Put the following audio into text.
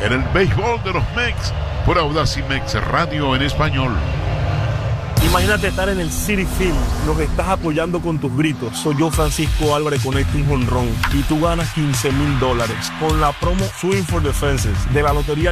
en el béisbol de los Mex por Audacy Mex Radio en español. Imagínate estar en el Citi Field, los estás apoyando con tus gritos. Soy yo, Francisco Álvarez, conecto un jonrón y tú ganas $15,000 con la promo Swing for the Fences de la Lotería